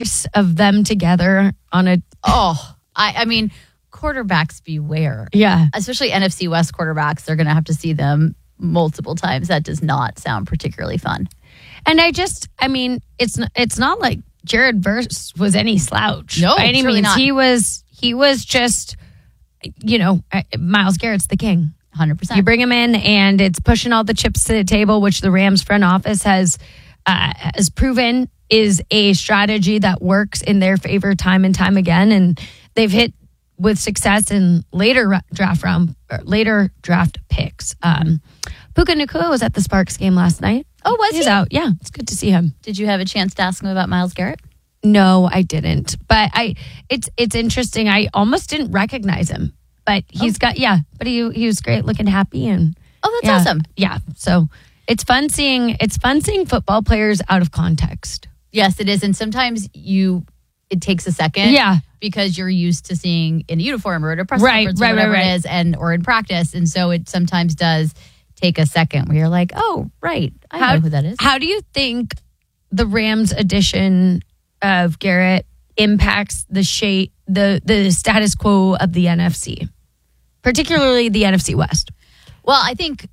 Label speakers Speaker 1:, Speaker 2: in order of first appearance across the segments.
Speaker 1: verse of them together on a...
Speaker 2: I mean, quarterbacks beware.
Speaker 1: Yeah.
Speaker 2: Especially NFC West quarterbacks. They're going to have to see them multiple times. That does not sound particularly fun.
Speaker 1: And it's not like Jared Verse was any slouch.
Speaker 2: No,
Speaker 1: by any
Speaker 2: surely
Speaker 1: means.
Speaker 2: not.
Speaker 1: He was just, Myles Garrett's the king.
Speaker 2: 100%.
Speaker 1: You bring him in, and it's pushing all the chips to the table, which the Rams front office has proven is a strategy that works in their favor time and time again. And they've hit with success in later draft picks. Puka Nacua was at the Sparks game last night.
Speaker 2: Oh, was
Speaker 1: He's
Speaker 2: he?
Speaker 1: out. Yeah, it's good to see him.
Speaker 2: Did you have a chance to ask him about Myles Garrett?
Speaker 1: No, I didn't. But it's interesting. I almost didn't recognize him. But he was great, looking happy, and
Speaker 2: that's awesome.
Speaker 1: Yeah. So it's fun seeing football players out of context.
Speaker 2: Yes, it is. And sometimes it takes a second.
Speaker 1: Yeah.
Speaker 2: Because you're used to seeing in a uniform or at a press conference or whatever it is, or in practice. And so it sometimes does take a second where you're like, oh, right. I know who that is.
Speaker 1: How do you think the Rams addition of Garrett impacts the status quo of the NFC, particularly the NFC West?
Speaker 2: Well, I think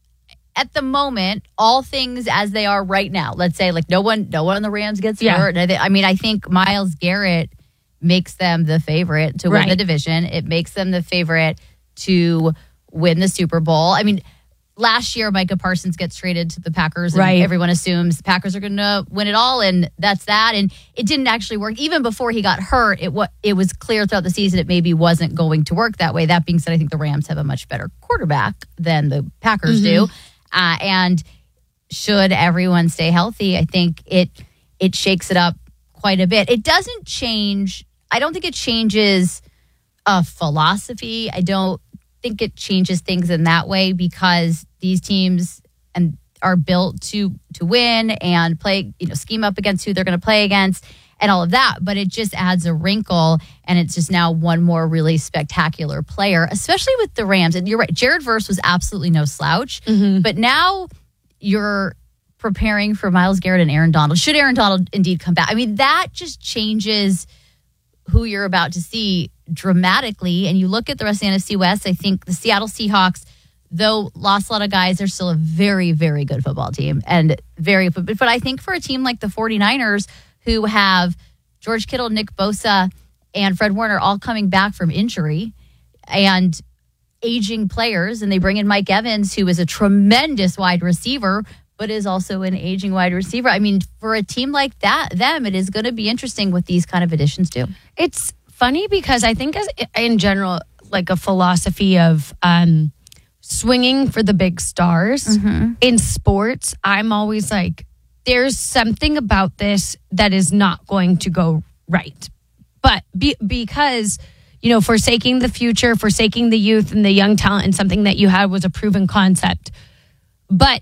Speaker 2: at the moment, all things as they are right now, let's say like no one on the Rams gets hurt. I think Myles Garrett makes them the favorite to win the division. It makes them the favorite to win the Super Bowl. I mean, last year, Micah Parsons gets traded to the Packers, and everyone assumes the Packers are going to win it all, and that's that. And it didn't actually work. Even before he got hurt, it was clear throughout the season it maybe wasn't going to work that way. That being said, I think the Rams have a much better quarterback than the Packers do. And should everyone stay healthy, I think it shakes it up quite a bit. It doesn't change. I don't think it changes a philosophy. I don't think it changes things in that way, because these teams are built to win and play, scheme up against who they're going to play against and all of that. But it just adds a wrinkle, and it's just now one more really spectacular player, especially with the Rams. And you're right, Jared Verse was absolutely no slouch, but now you're preparing for Myles Garrett and Aaron Donald. Should Aaron Donald indeed come back? I mean, that just changes who you're about to see dramatically. And you look at the rest of the NFC West, I think the Seattle Seahawks, though lost a lot of guys, they're still a very, very good football team. But I think for a team like the 49ers, who have George Kittle, Nick Bosa, and Fred Warner all coming back from injury and aging players, and they bring in Mike Evans, who is a tremendous wide receiver, but is also an aging wide receiver. I mean, for a team like it is going to be interesting what these kind of additions do.
Speaker 1: It's funny because I think in general, like a philosophy of swinging for the big stars in sports, I'm always like, there's something about this that is not going to go right. But because, forsaking the future, forsaking the youth and the young talent, and something that you had was a proven concept. But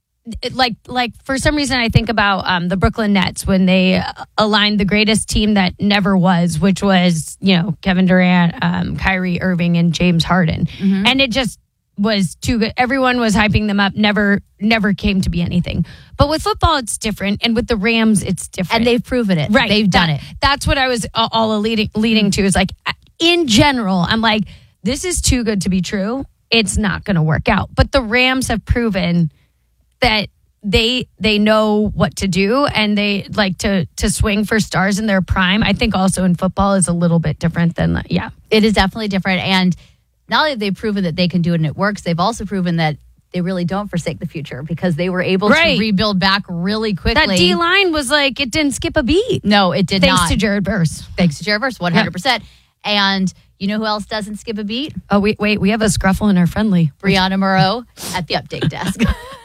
Speaker 1: like for some reason, I think about the Brooklyn Nets when they aligned the greatest team that never was, which was, Kevin Durant, Kyrie Irving, and James Harden. And it just was too good. Everyone was hyping them up, never came to be anything. But with football, it's different. And with the Rams, it's different.
Speaker 2: And they've proven it.
Speaker 1: Right.
Speaker 2: They've done it.
Speaker 1: That's what I was all leading to, is like, in general, I'm like, this is too good to be true. It's not going to work out. But the Rams have proven that they know what to do, and they like to swing for stars in their prime. I think also in football is a little bit different than,
Speaker 2: It is definitely different. And not only have they proven that they can do it and it works, they've also proven that they really don't forsake the future, because they were able to rebuild back really quickly.
Speaker 1: That D-line was like, it didn't skip a beat.
Speaker 2: No, it did not.
Speaker 1: Thanks to Jared Verse.
Speaker 2: 100%. Yeah. And you know who else doesn't skip a beat?
Speaker 1: Oh, wait, we have a scruffle in our friendly.
Speaker 2: Brianna Moreau at the update desk.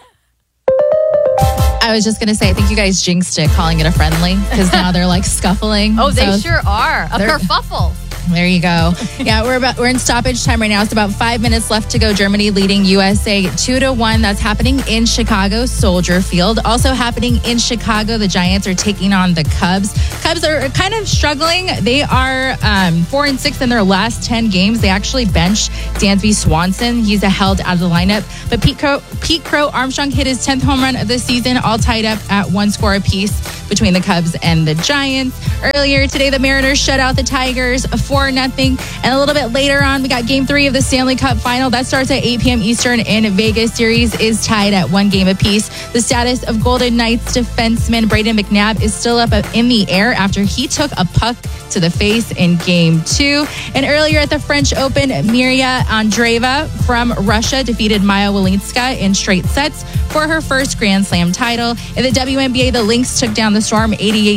Speaker 3: I was just going to say, I think you guys jinxed it calling it a friendly, because now they're like scuffling.
Speaker 2: Oh, they sure are. A kerfuffle.
Speaker 3: There you go. Yeah, we're in stoppage time right now. It's about 5 minutes left to go. Germany leading USA 2-1. That's happening in Chicago, Soldier Field. Also happening in Chicago, the Giants are taking on the Cubs. Cubs are kind of struggling. They are 4-6 in their last 10 games. They actually benched Dansby Swanson. He's held out of the lineup. But Pete Crow Armstrong hit his 10th home run of the season, all tied up at 1 score apiece between the Cubs and the Giants. Earlier today, the Mariners shut out the Tigers 4-0. And a little bit later on, we got Game 3 of the Stanley Cup Final. That starts at 8 p.m. Eastern in Vegas. Series is tied at 1 game apiece. The status of Golden Knights defenseman Braden McNabb is still up in the air after he took a puck to the face in Game 2. And earlier at the French Open, Miria Andreeva from Russia defeated Maya Walinska in straight sets for her first Grand Slam title. In the WNBA, the Lynx took down the Storm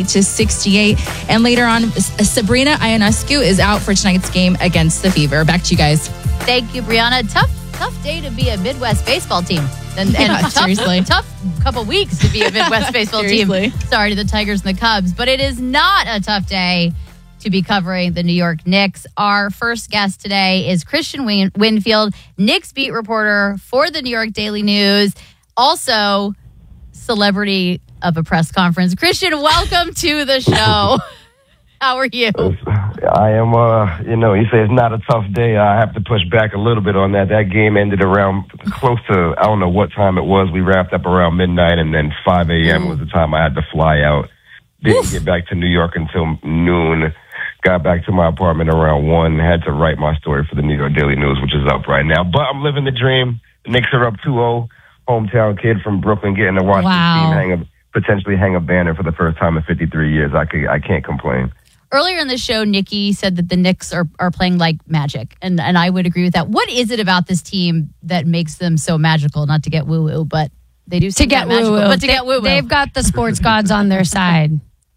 Speaker 3: 88-68. And later on, Sabrina Ionescu is out for tonight's game against the Fever. Back to you guys.
Speaker 2: Thank you, Brianna. Tough day to be a Midwest baseball team. And tough couple weeks to be a Midwest baseball team. Sorry to the Tigers and the Cubs. But it is not a tough day to be covering the New York Knicks. Our first guest today is Christian Winfield, Knicks beat reporter for the New York Daily News, also celebrity of a press conference. Christian, welcome to the show. How are you?
Speaker 4: I am, you say it's not a tough day. I have to push back a little bit on that. That game ended around close to, I don't know what time it was. We wrapped up around midnight, and then 5 a.m. was the time I had to fly out. Didn't get back to New York until noon. Got back to my apartment around 1. Had to write my story for the New York Daily News, which is up right now. But I'm living the dream. The Knicks are up 2-0. Hometown kid from Brooklyn getting to watch this team potentially hang a banner for the first time in 53 years. I can't complain.
Speaker 2: Earlier in the show, Nikki said that the Knicks are playing like magic, and I would agree with that. What is it about this team that makes them so magical? Not to get woo-woo, but they do seem to get magical. But to get woo-woo.
Speaker 1: They've got the sports gods on their side.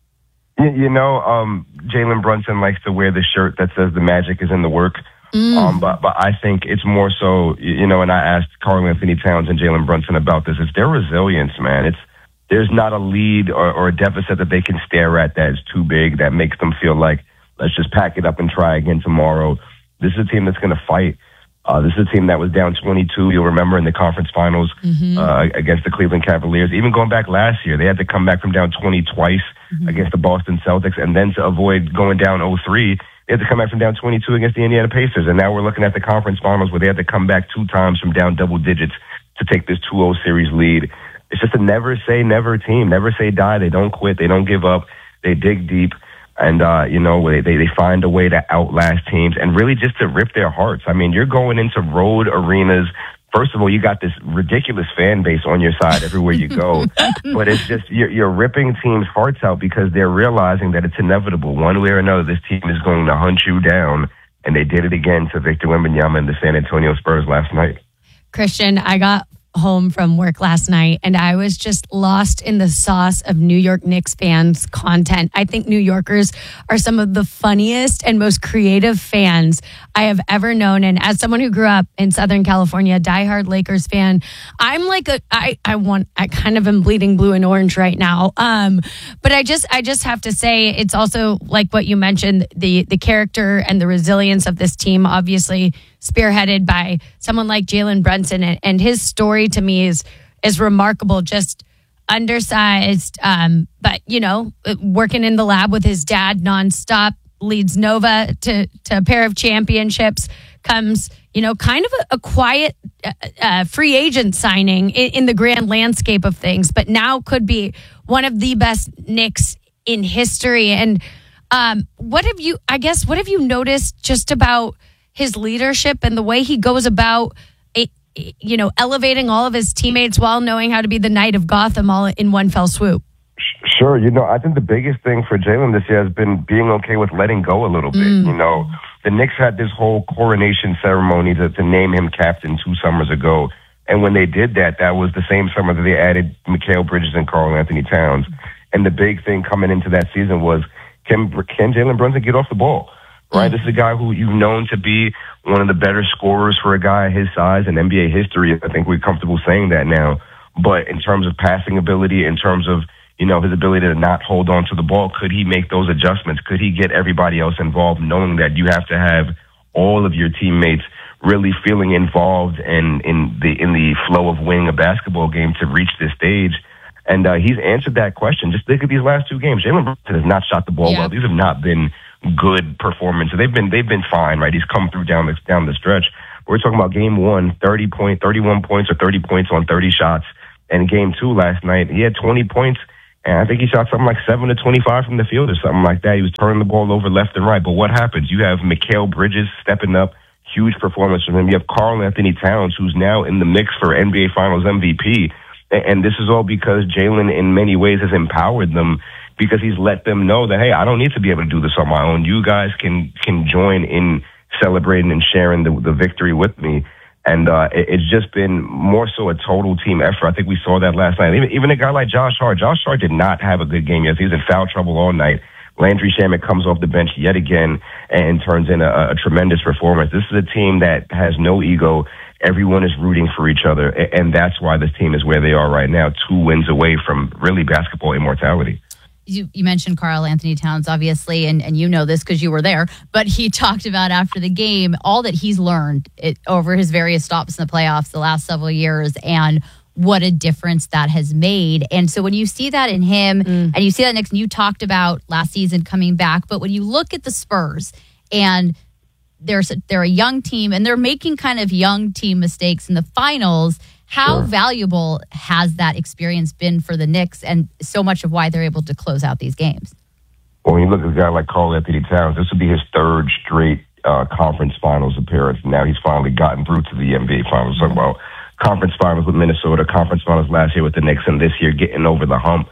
Speaker 4: Jalen Brunson likes to wear the shirt that says the magic is in the work. But I think it's more so, and I asked Karl-Anthony Towns and Jalen Brunson about this. It's their resilience, man. There's not a lead or a deficit that they can stare at that is too big, that makes them feel like, let's just pack it up and try again tomorrow. This is a team that's going to fight. This is a team that was down 22, you'll remember, in the conference finals against the Cleveland Cavaliers. Even going back last year, they had to come back from down 20 twice against the Boston Celtics, and then to avoid going down 0-3, they had to come back from down 22 against the Indiana Pacers. And now we're looking at the conference finals where they had to come back 2 times from down double digits to take this 2-0 series lead. It's just a never say never team. Never say die. They don't quit. They don't give up. They dig deep. And, they find a way to outlast teams and really just to rip their hearts. I mean, you're going into road arenas. First of all, you got this ridiculous fan base on your side everywhere you go. But it's just, you're ripping teams' hearts out because they're realizing that it's inevitable. One way or another, this team is going to hunt you down. And they did it again to Victor Wembanyama and the San Antonio Spurs last night.
Speaker 1: Christian, I got home from work last night and I was just lost in the sauce of New York Knicks fans' content. I think New Yorkers are some of the funniest and most creative fans I have ever known. And as someone who grew up in Southern California, diehard Lakers fan, I'm like I kind of am bleeding blue and orange right now. But I just have to say it's also like what you mentioned, the character and the resilience of this team, obviously spearheaded by someone like Jalen Brunson, and his story to me is remarkable. Just undersized, but working in the lab with his dad nonstop, leads Nova to a pair of championships, comes kind of a quiet free agent signing in the grand landscape of things, but now could be one of the best Knicks in history. And what have you noticed just about his leadership and the way he goes about, elevating all of his teammates while knowing how to be the Knight of Gotham all in one fell swoop?
Speaker 4: Sure. I think the biggest thing for Jalen this year has been being okay with letting go a little bit. The Knicks had this whole coronation ceremony to name him captain 2 summers ago. And when they did that, that was the same summer that they added Mikal Bridges and Karl-Anthony Towns. And the big thing coming into that season was, can Jalen Brunson get off the ball? Right? This is a guy who you've known to be one of the better scorers for a guy his size in NBA history. I think we're comfortable saying that now. But in terms of passing ability, in terms of, his ability to not hold on to the ball. Could he make those adjustments? Could he get everybody else involved, knowing that you have to have all of your teammates really feeling involved and in the flow of winning a basketball game to reach this stage? And he's answered that question. Just think of these last two games. Jalen Brunson has not shot the ball well. These have not been good performances. They've been fine, right? He's come through down the stretch. We're talking about game 1, 31 points or 30 points on 30 shots. And game 2 last night, he had 20 points. And I think he shot something like 7 to 25 from the field or something like that. He was turning the ball over left and right. But what happens? You have Mikal Bridges stepping up, huge performance from him. You have Karl Anthony Towns, who's now in the mix for NBA Finals MVP. And this is all because Jalen, in many ways, has empowered them, because he's let them know that, hey, I don't need to be able to do this on my own. You guys can join in celebrating and sharing the victory with me. And it's just been more so a total team effort. I think we saw that last night. Even a guy like Josh Hart. Josh Hart did not have a good game yet. He was in foul trouble all night. Landry Shamet comes off the bench yet again and turns in a tremendous performance. This is a team that has no ego. Everyone is rooting for each other. And that's why this team is where they are right now, 2 wins away from really basketball immortality.
Speaker 2: You mentioned Karl Anthony Towns, obviously, and you know this because you were there, but he talked about after the game all that he's learned over his various stops in the playoffs the last several years and what a difference that has made. And so when you see that in him and you see that next, and you talked about last season coming back, but when you look at the Spurs and they're a young team and they're making kind of young team mistakes in the finals, how valuable has that experience been for the Knicks and so much of why they're able to close out these games?
Speaker 4: Well, when you look at a guy like Karl Anthony Towns, this would be his 3rd straight conference finals appearance. Now he's finally gotten through to the NBA finals. Talking about conference finals with Minnesota, conference finals last year with the Knicks, and this year getting over the hump.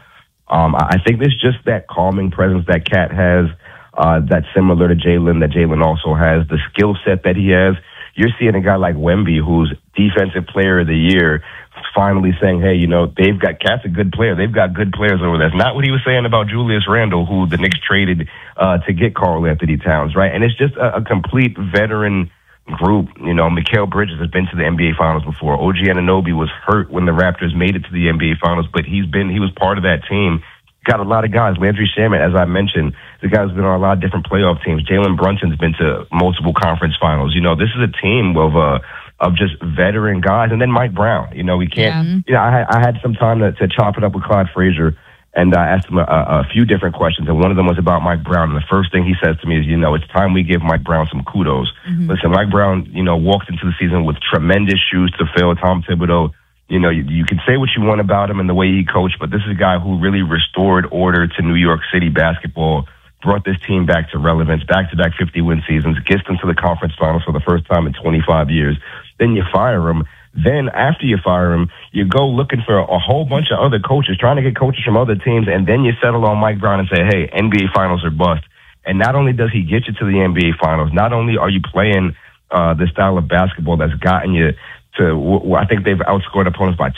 Speaker 4: I think there's just that calming presence that Cat has, that's similar to Jalen, that Jalen also has, the skill set that he has. You're seeing a guy like Wemby, who's Defensive Player of the Year, finally saying, hey, they've got Cat's a good player. They've got good players over there. That's not what he was saying about Julius Randle, who the Knicks traded to get Karl Anthony Towns, right? And it's just a complete veteran group. Mikal Bridges has been to the NBA Finals before. OG Anunoby was hurt when the Raptors made it to the NBA Finals, but he was part of that team. Got a lot of guys. Landry Shamet, as I mentioned, the guy's been on a lot of different playoff teams. Jalen Brunson's been to multiple conference finals. This is a team of just veteran guys. And then Mike Brown. We can't. I had some time to chop it up with Clyde Frazier, and I asked him a few different questions, and one of them was about Mike Brown. And the first thing he says to me is, it's time we give Mike Brown some kudos. Listen, Mike Brown, walked into the season with tremendous shoes to fill. Tom Thibodeau, you can say what you want about him and the way he coached, but this is a guy who really restored order to New York City basketball, brought this team back to relevance, back-to-back 50-win seasons, gets them to the conference finals for the first time in 25 years. Then you fire him. Then after you fire him, you go looking for a whole bunch of other coaches, trying to get coaches from other teams, and then you settle on Mike Brown and say, hey, NBA Finals are bust. And not only does he get you to the NBA Finals, not only are you playing the style of basketball that's gotten you to, I think they've outscored opponents by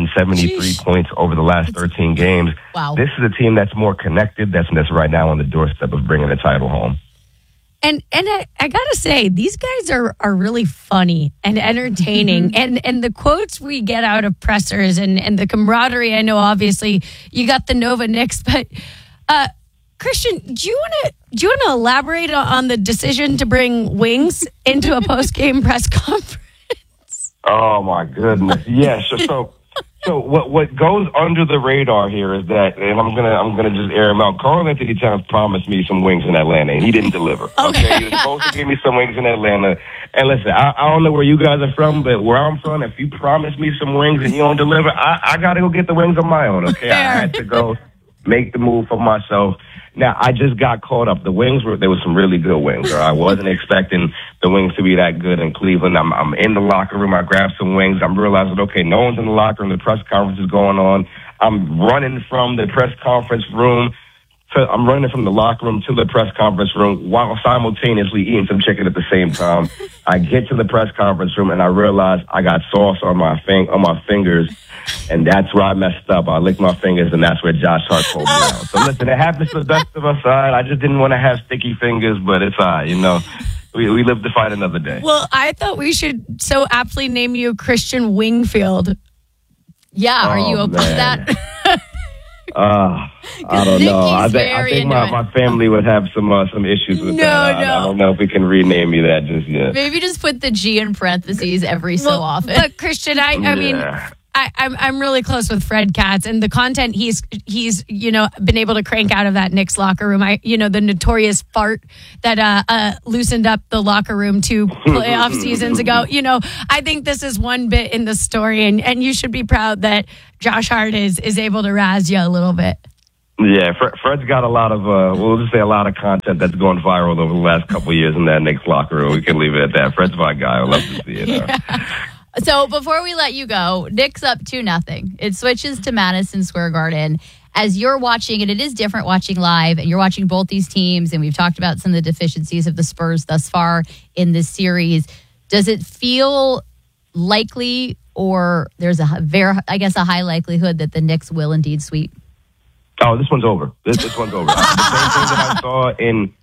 Speaker 4: 273 points over the last 13 games.
Speaker 2: Wow.
Speaker 4: This is a team that's more connected, that's right now on the doorstep of bringing the title home.
Speaker 1: And I gotta say, these guys are really funny and entertaining. and the quotes we get out of pressers and the camaraderie, I know obviously you got the Nova Knicks, but Christian, do you want to elaborate on the decision to bring wings into a post-game press conference?
Speaker 4: Oh my goodness. Yes. So what goes under the radar here is that, and I'm gonna just air him out. Karl Anthony Towns promised me some wings in Atlanta, and he didn't deliver. Okay, he was supposed to give me some wings in Atlanta. And listen, I don't know where you guys are from, but where I'm from, if you promise me some wings and you don't deliver, I gotta go get the wings on my own. Okay, I had to go make the move for myself. Now, I just got caught up. The wings there was some really good wings. I wasn't expecting the wings to be that good in Cleveland. I'm in the locker room. I grabbed some wings. I'm realizing, okay, no one's in the locker room. The press conference is going on. I'm running from the press conference room. I'm running from the locker room to the press conference room while simultaneously eating some chicken at the same time. I get to the press conference room and I realize I got sauce on my fingers, and that's where I messed up. I licked my fingers, and that's where Josh Hart pulled me out. So listen, it happens to the best of us. I just didn't want to have sticky fingers, but it's all right, We live to fight another day.
Speaker 1: Well, I thought we should so aptly name you Christian Wingfield.
Speaker 2: Yeah, are you open to that?
Speaker 4: I don't know. I
Speaker 2: Nikki's
Speaker 4: think
Speaker 2: very
Speaker 4: my family would have some issues with that. I don't know if we can rename me that just yet.
Speaker 2: Maybe just put the G in parentheses every so often.
Speaker 1: But Christian, I mean, I'm really close with Fred Katz, and the content he's been able to crank out of that Knicks locker room. The notorious fart that loosened up the locker room 2 playoff seasons ago. I think this is one bit in the story, and you should be proud that Josh Hart is able to razz you a little bit.
Speaker 4: Yeah, Fred's got a lot of, we'll just say a lot of content that's gone viral over the last couple of years in that Knicks locker room. We can leave it at that. Fred's my guy. I love to see it.
Speaker 2: Yeah. So before we let you go, Knicks up 2-0. It switches to Madison Square Garden. As you're watching, and it is different watching live, and you're watching both these teams, and we've talked about some of the deficiencies of the Spurs thus far in this series. Does it feel likely, or there's a high likelihood that the Knicks will indeed sweep?
Speaker 4: Oh, this one's over. This one's over. The same thing that I saw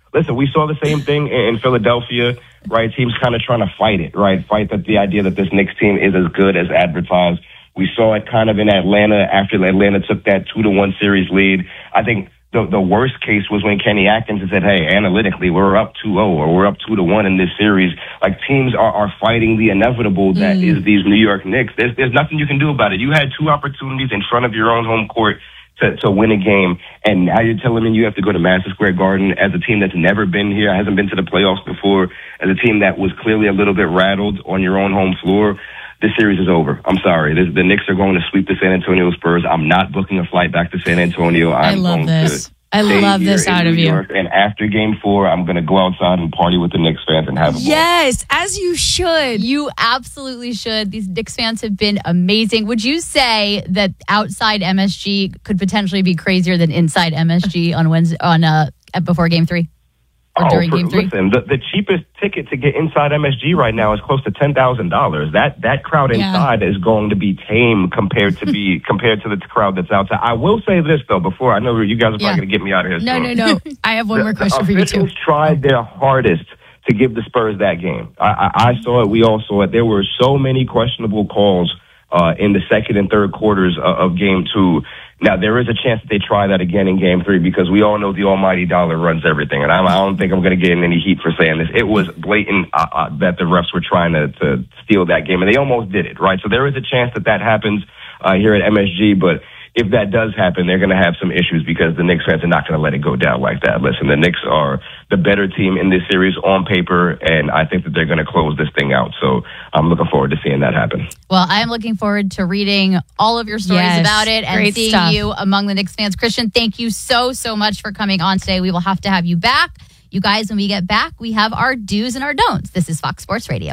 Speaker 4: we saw the same thing in Philadelphia, right? Teams kind of trying to fight it, right? Fight that the idea that this Knicks team is as good as advertised. We saw it kind of in Atlanta after Atlanta took that 2-1 series lead. I think the worst case was when Kenny Atkinson said, hey, analytically, we're up 2-0 or we're up 2-1 in this series. Like, teams are fighting the inevitable that is these New York Knicks. There's nothing you can do about it. You had 2 opportunities in front of your own home court to win a game, and now you're telling me you have to go to Madison Square Garden as a team that's never been here, hasn't been to the playoffs before, as a team that was clearly a little bit rattled on your own home floor. This series is over. I'm sorry. The Knicks are going to sweep the San Antonio Spurs. I'm not booking a flight back to San Antonio.
Speaker 1: I love this. I love this out of you.
Speaker 4: And after Game 4, I'm going to go outside and party with the Knicks fans and have a ball.
Speaker 1: Yes, as you should.
Speaker 2: You absolutely should. These Knicks fans have been amazing. Would you say that outside MSG could potentially be crazier than inside MSG on Wednesday before Game 3? Or during Game 3?
Speaker 4: Listen, the cheapest ticket to get inside MSG right now is close to $10,000. That crowd inside is going to be tame compared to the crowd that's outside. I will say this though, before I know you guys are probably going to get me out of here.
Speaker 1: No. I have one more question for you too.
Speaker 4: The officials tried their hardest to give the Spurs that game. I saw it. We all saw it. There were so many questionable calls in the second and third quarters of Game 2. Now, there is a chance that they try that again in Game 3 because we all know the almighty dollar runs everything. And I don't think I'm going to get in any heat for saying this. It was blatant that the refs were trying to steal that game, and they almost did it, right? So there is a chance that happens here at MSG, but if that does happen, they're going to have some issues because the Knicks fans are not going to let it go down like that. Listen, the Knicks are the better team in this series on paper, and I think that they're going to close this thing out. So I'm looking forward to seeing that happen.
Speaker 2: Well, I am looking forward to reading all of your stories about it and seeing you among the Knicks fans. Christian, thank you so much for coming on today. We will have to have you back. You guys, when we get back, we have our do's and our don'ts. This is Fox Sports Radio.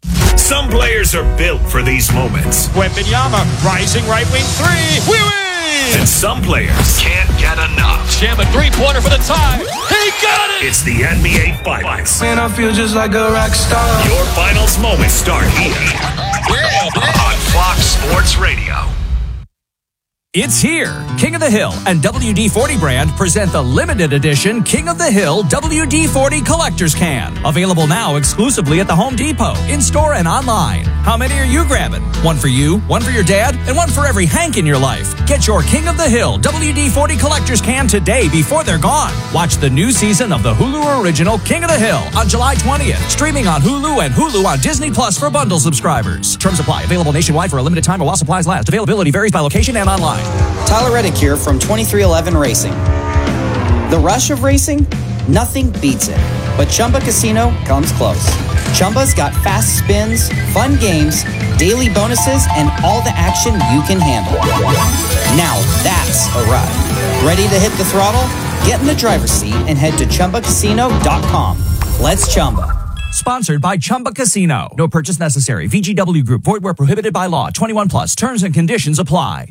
Speaker 5: Some players are built for these moments.
Speaker 6: Wembanyama, rising right wing 3. We win!
Speaker 5: And some players can't get enough.
Speaker 6: Jam a three-pointer for the tie. He got it!
Speaker 5: It's the NBA Finals.
Speaker 7: Man, I feel just like a rock star.
Speaker 5: Your finals moments start here on Fox Sports Radio.
Speaker 8: It's here. King of the Hill and WD-40 brand present the limited edition King of the Hill WD-40 Collector's Can. Available now exclusively at the Home Depot, in-store and online. How many are you grabbing? One for you, one for your dad, and one for every Hank in your life. Get your King of the Hill WD-40 Collector's Can today before they're gone. Watch the new season of the Hulu original King of the Hill on July 20th. Streaming on Hulu and Hulu on Disney Plus for bundle subscribers. Terms apply. Available nationwide for a limited time while supplies last. Availability varies by location and online.
Speaker 9: Tyler Reddick here from 2311 Racing. The rush of racing? Nothing beats it. But Chumba Casino comes close. Chumba's got fast spins, fun games, daily bonuses, and all the action you can handle. Now that's a ride. Ready to hit the throttle? Get in the driver's seat and head to ChumbaCasino.com. Let's Chumba.
Speaker 8: Sponsored by Chumba Casino. No purchase necessary. VGW Group. Void where prohibited by law. 21 plus. Terms and conditions apply.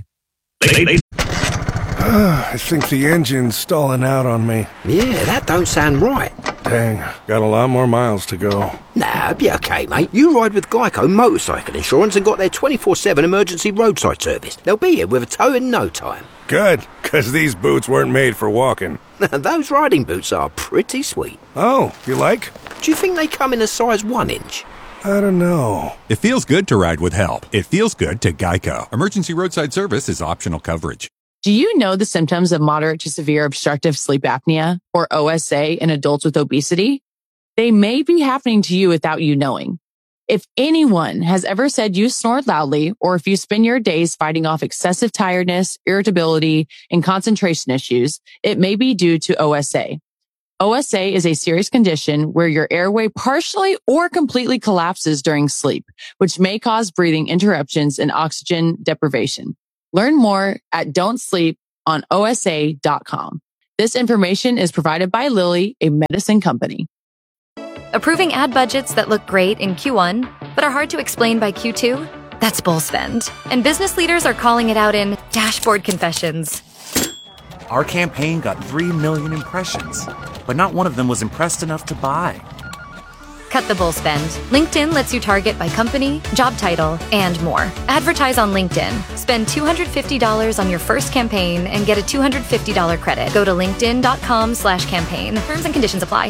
Speaker 10: I think the engine's stalling out on me.
Speaker 11: Yeah, that don't sound right.
Speaker 10: Dang, got a lot more miles to go.
Speaker 11: Nah, be okay, mate. You ride with Geico Motorcycle Insurance and got their 24/7 emergency roadside service. They'll be here with a tow in no time.
Speaker 10: Good, because these boots weren't made for walking.
Speaker 11: Those riding boots are pretty sweet.
Speaker 10: Oh, you like?
Speaker 11: Do you think they come in a size 1 inch?
Speaker 10: I don't know.
Speaker 12: It feels good to ride with help. It feels good to Geico. Emergency roadside service is optional coverage. Do you know the symptoms of moderate to severe obstructive sleep apnea, or OSA, in adults with obesity? They may be happening to you without you knowing. If anyone has ever said you snore loudly, or if you spend your days fighting off excessive tiredness, irritability, and concentration issues, it may be due to OSA. OSA is a serious condition where your airway partially or completely collapses during sleep, which may cause breathing interruptions and oxygen deprivation. Learn more at don'tsleeponosa.com. This information is provided by Lilly, a medicine company.
Speaker 13: Approving ad budgets that look great in Q1, but are hard to explain by Q2? That's bull spend. And business leaders are calling it out in dashboard confessions.
Speaker 14: Our campaign got 3 million impressions, but not one of them was impressed enough to buy.
Speaker 13: Cut the bull spend. LinkedIn lets you target by company, job title, and more. Advertise on LinkedIn. Spend $250 on your first campaign and get a $250 credit. Go to linkedin.com/campaign. Terms and conditions apply.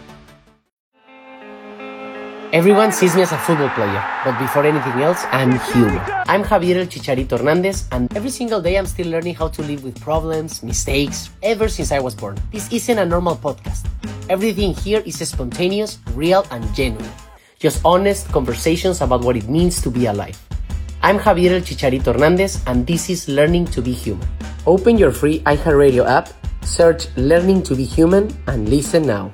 Speaker 15: Everyone sees me as a football player, but before anything else, I'm human. I'm Javier El Chicharito Hernandez, and every single day I'm still learning how to live with problems, mistakes, ever since I was born. This isn't a normal podcast. Everything here is spontaneous, real, and genuine. Just honest conversations about what it means to be alive. I'm Javier El Chicharito Hernandez, and this is Learning to be Human. Open your free iHeartRadio app, search Learning to be Human, and listen now.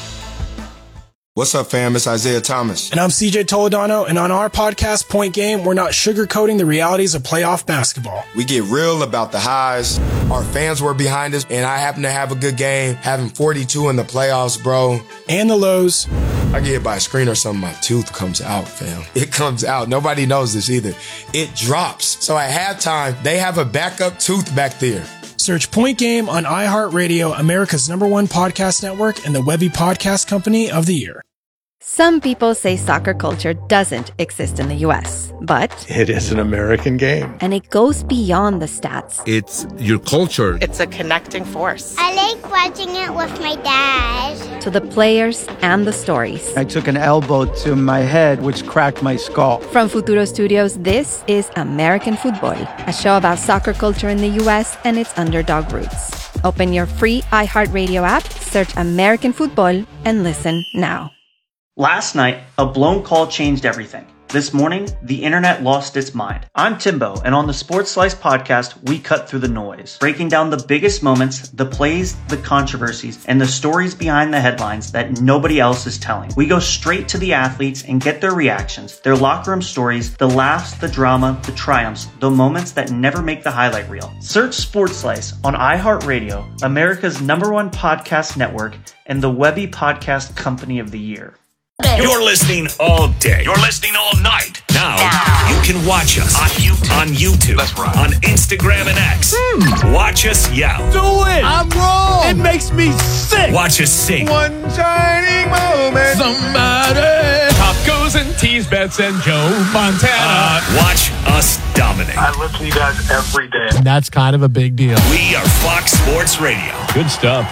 Speaker 16: What's up, fam? It's Isaiah Thomas.
Speaker 17: And I'm CJ Toledano, and on our podcast, Point Game, we're not sugarcoating the realities of playoff basketball.
Speaker 16: We get real about the highs. Our fans were behind us, and I happen to have a good game, having 42 in the playoffs, bro.
Speaker 17: And the lows.
Speaker 16: I get hit by a screen or something, my tooth comes out, fam. It comes out. Nobody knows this either. It drops. So at halftime, they have a backup tooth back there.
Speaker 17: Search Point Game on iHeartRadio, America's #1 podcast network, and the Webby Podcast Company of the Year.
Speaker 18: Some people say soccer culture doesn't exist in the U.S., but
Speaker 19: it is an American game.
Speaker 18: And it goes beyond the stats.
Speaker 19: It's your culture.
Speaker 20: It's a connecting force.
Speaker 21: I like watching it with my dad.
Speaker 18: To the players and the stories.
Speaker 22: I took an elbow to my head, which cracked my skull.
Speaker 18: From Futuro Studios, this is American Football, a show about soccer culture in the U.S. and its underdog roots. Open your free iHeartRadio app, search American Football, and listen now.
Speaker 23: Last night, a blown call changed everything. This morning, the internet lost its mind. I'm Timbo, and on the Sports Slice podcast, we cut through the noise, breaking down the biggest moments, the plays, the controversies, and the stories behind the headlines that nobody else is telling. We go straight to the athletes and get their reactions, their locker room stories, the laughs, the drama, the triumphs, the moments that never make the highlight reel. Search Sports Slice on iHeartRadio, America's #1 podcast network, and the Webby Podcast Company of the Year.
Speaker 5: You're listening all day. You're listening all night. Now you can watch us on YouTube. That's right. On Instagram and X. Watch us yell.
Speaker 6: Do it. I'm wrong. It makes me sick.
Speaker 5: Watch us sing.
Speaker 6: One shining moment. Somebody. Top goes and tease Bets and Joe Montana.
Speaker 5: Watch us dominate.
Speaker 24: I listen to you guys every day.
Speaker 6: That's kind of a big deal.
Speaker 5: We are Fox Sports Radio.
Speaker 6: Good stuff.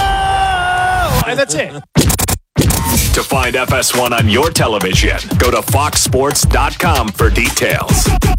Speaker 6: Whoa! And that's it.
Speaker 5: To find FS1 on your television, go to foxsports.com for details.